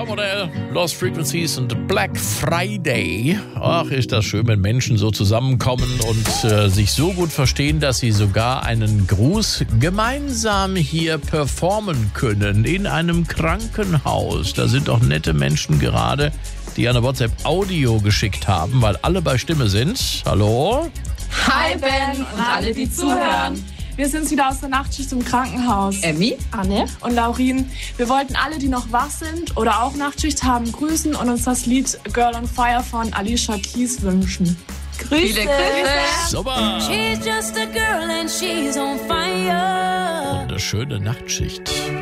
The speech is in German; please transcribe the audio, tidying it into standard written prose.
Topmodel, Lost Frequencies und Black Friday. Ach, ist das schön, wenn Menschen so zusammenkommen und sich so gut verstehen, dass sie sogar einen Gruß gemeinsam hier performen können in einem Krankenhaus. Da sind doch nette Menschen gerade, die eine WhatsApp-Audio geschickt haben, weil alle bei Stimme sind. Hallo? Hi Ben und alle, die zuhören. Wir sind wieder aus der Nachtschicht im Krankenhaus. Emmy, Anne und Laurin. Wir wollten alle, die noch wach sind oder auch Nachtschicht haben, grüßen und uns das Lied Girl on Fire von Alicia Keys wünschen. Viele Grüße. Super! She's just a girl and she's on fire. Und eine schöne Nachtschicht.